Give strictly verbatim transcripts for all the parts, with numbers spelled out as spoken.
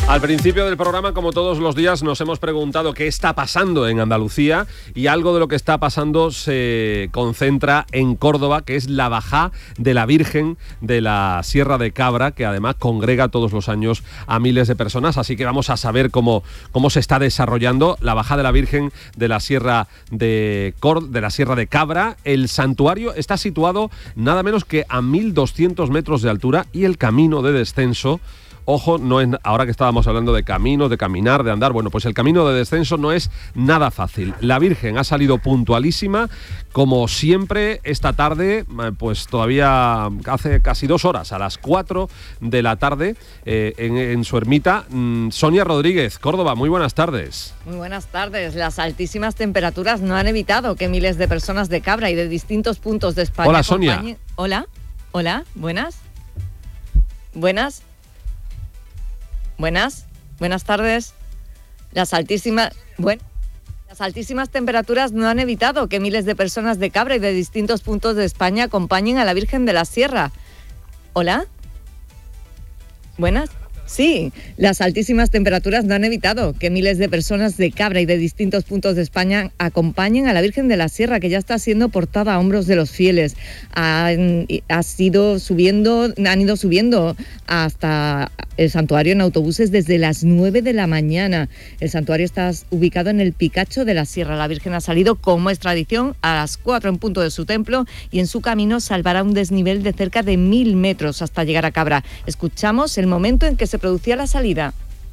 Al principio del programa, como todos los días, nos hemos preguntado qué está pasando en Andalucía, y algo de lo que está pasando se concentra en Córdoba, que es la bajá de la Virgen de la Sierra de Cabra, que además congrega todos los años a miles de personas. Así que vamos a saber cómo, cómo se está desarrollando la bajá de la Virgen de la Sierra de, Cor- de la Sierra de Cabra. El santuario está situado nada menos que a mil doscientos metros de altura, y el camino de descenso, ojo, no es, ahora que estábamos hablando de caminos, de caminar, de andar, bueno, pues el camino de descenso no es nada fácil. La Virgen ha salido puntualísima, como siempre, esta tarde, pues todavía hace casi dos horas, a las cuatro de la tarde, eh, en, en su ermita. Sonia Rodríguez, Córdoba, muy buenas tardes. Muy buenas tardes. Las altísimas temperaturas no han evitado que miles de personas de Cabra y de distintos puntos de España... Hola, Sonia. Acompañen... Hola, hola, buenas. Buenas. Buenas, buenas tardes. Las altísimas, bueno, las altísimas temperaturas no han evitado que miles de personas de Cabra y de distintos puntos de España acompañen a la Virgen de la Sierra. ¿Hola? ¿Buenas? Sí, las altísimas temperaturas no han evitado que miles de personas de Cabra y de distintos puntos de España acompañen a la Virgen de la Sierra, que ya está siendo portada a hombros de los fieles. Han, ha sido subiendo, han ido subiendo hasta el santuario en autobuses desde las nueve de la mañana. El santuario está ubicado en el Picacho de la Sierra. La Virgen ha salido, como es tradición, a las cuatro en punto de su templo, y en su camino salvará un desnivel de cerca de mil metros hasta llegar a Cabra. Escuchamos el momento en que se se producía la salida.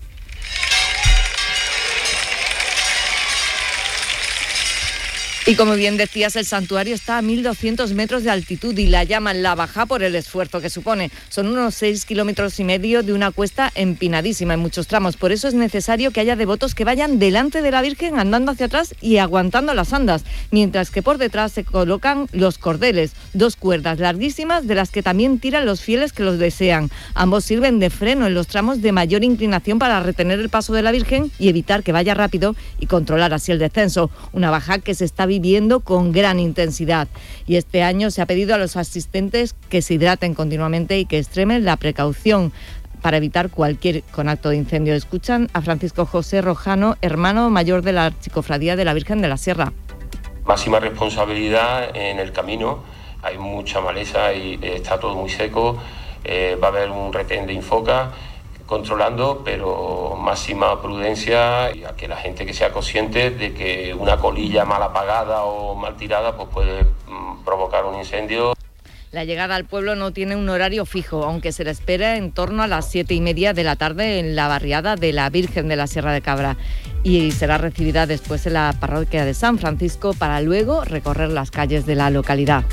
Y como bien decías, el santuario está a mil doscientos metros de altitud y la llaman la bajá por el esfuerzo que supone. Son unos seis kilómetros y medio de una cuesta empinadísima en muchos tramos. Por eso es necesario que haya devotos que vayan delante de la Virgen andando hacia atrás y aguantando las andas, mientras que por detrás se colocan los cordeles, dos cuerdas larguísimas de las que también tiran los fieles que los desean. Ambos sirven de freno en los tramos de mayor inclinación para retener el paso de la Virgen y evitar que vaya rápido y controlar así el descenso. Una bajá que se está viviendo con gran intensidad, y este año se ha pedido a los asistentes que se hidraten continuamente y que extremen la precaución para evitar cualquier conato de incendio. Escuchan a Francisco José Rojano, hermano mayor de la Archicofradía de la Virgen de la Sierra. Máxima responsabilidad en el camino, hay mucha maleza y está todo muy seco, eh, va a haber un retén de Infoca controlando, pero máxima prudencia, y a que la gente que sea consciente de que una colilla mal apagada o mal tirada pues puede mm, provocar un incendio. La llegada al pueblo no tiene un horario fijo, aunque se le espera en torno a las siete y media de la tarde en la barriada de la Virgen de la Sierra de Cabra, y será recibida después en la parroquia de San Francisco para luego recorrer las calles de la localidad.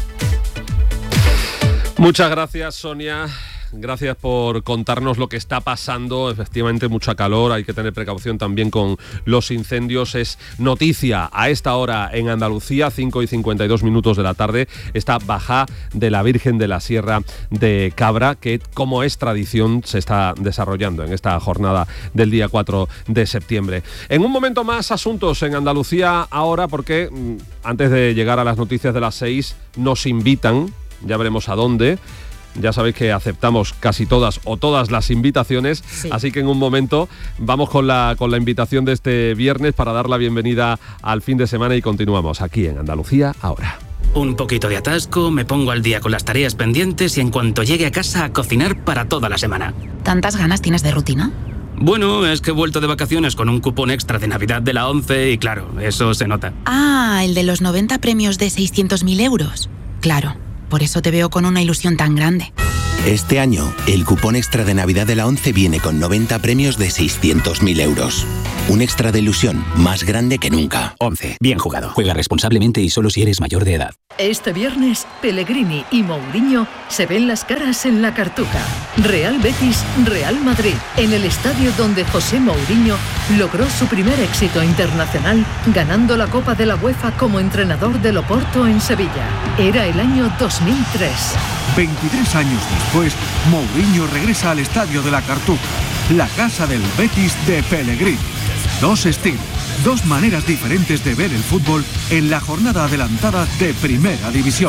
Muchas gracias, Sonia. Gracias por contarnos lo que está pasando. Efectivamente, mucha calor, hay que tener precaución también con los incendios. Es noticia a esta hora en Andalucía, cinco y cincuenta y dos minutos de la tarde, esta bajá de la Virgen de la Sierra de Cabra, que, como es tradición, se está desarrollando en esta jornada del día cuatro de septiembre. En un momento más, asuntos en Andalucía ahora, porque antes de llegar a las noticias de las seis, nos invitan, ya veremos a dónde. Ya sabéis que aceptamos casi todas o todas las invitaciones, sí. Así que en un momento vamos con la, con la invitación de este viernes para dar la bienvenida al fin de semana, y continuamos aquí en Andalucía ahora. Un poquito de atasco, me pongo al día con las tareas pendientes y en cuanto llegue a casa a cocinar para toda la semana. ¿Tantas ganas tienes de rutina? Bueno, es que he vuelto de vacaciones con un cupón extra de Navidad de la ONCE y claro, eso se nota. Ah, el de los noventa premios de seiscientos mil euros. Claro. Por eso te veo con una ilusión tan grande. Este año, el cupón extra de Navidad de la ONCE viene con noventa premios de seiscientos mil euros. Un extra de ilusión más grande que nunca. ONCE. Bien jugado. Juega responsablemente y solo si eres mayor de edad. Este viernes, Pellegrini y Mourinho se ven las caras en la Cartuja. Real Betis, Real Madrid. En el estadio donde José Mourinho logró su primer éxito internacional ganando la Copa de la UEFA como entrenador del Oporto en Sevilla. Era el año dos mil tres. veintitrés años después, Mourinho regresa al estadio de la Cartuja, la casa del Betis de Pellegrini. Dos estilos, dos maneras diferentes de ver el fútbol en la jornada adelantada de Primera División.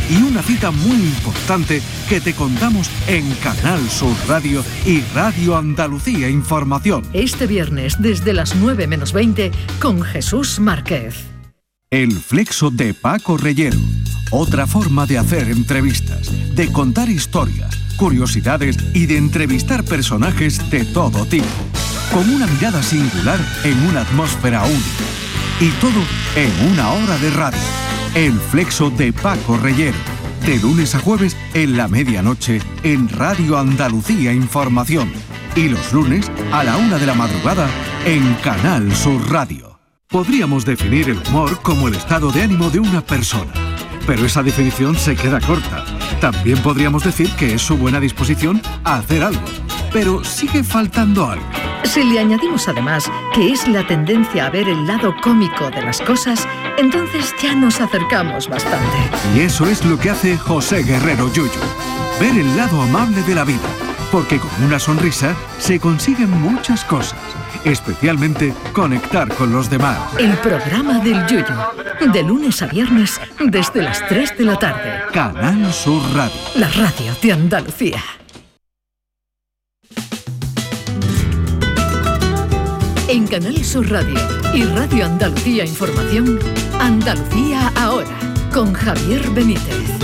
y una cita muy importante que te contamos en Canal Sur Radio y Radio Andalucía Información. Este viernes desde las nueve menos veinte con Jesús Márquez. El Flexo de Paco Reyero. Otra forma de hacer entrevistas, de contar historias, curiosidades y de entrevistar personajes de todo tipo. Con una mirada singular en una atmósfera única. Y todo en una hora de radio. El Flexo de Paco Reyero. De lunes a jueves en la medianoche en Radio Andalucía Información. Y los lunes a la una de la madrugada en Canal Sur Radio. Podríamos definir el humor como el estado de ánimo de una persona. Pero esa definición se queda corta. También podríamos decir que es su buena disposición a hacer algo. Pero sigue faltando algo. Si le añadimos además que es la tendencia a ver el lado cómico de las cosas, entonces ya nos acercamos bastante. Y eso es lo que hace José Guerrero Yuyu. Ver el lado amable de la vida. Porque con una sonrisa se consiguen muchas cosas. Especialmente conectar con los demás. El programa del Yuyu. De lunes a viernes desde las tres de la tarde. Canal Sur Radio. La radio de Andalucía. En Canal Sur Radio y Radio Andalucía Información, Andalucía Ahora, con Javier Benítez.